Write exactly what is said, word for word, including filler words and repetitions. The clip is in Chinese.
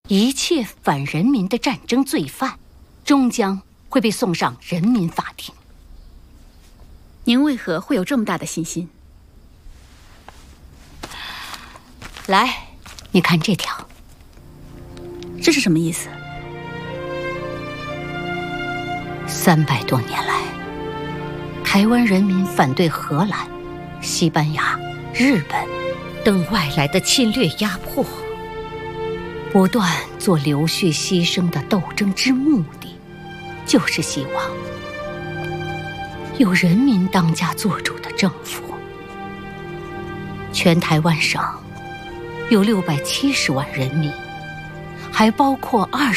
一切反人民的战争罪犯，终将会被送上人民法庭。 您为何会有这么大的信心？ 来，你看这条， 这是什么意思？ 三百多年来，台湾人民反对荷兰、西班牙、日本等外来的侵略压迫，不断做流血牺牲的斗争之目的，就是希望有人民当家作主的政府。全台湾省有六百七十万人民，还包括二